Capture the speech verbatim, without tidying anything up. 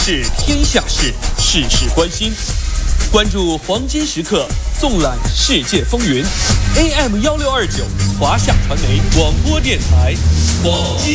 事天下事，事事关心。关注黄金时刻，纵览世界风云。A M 幺六二九，华夏传媒广播电台，黄金。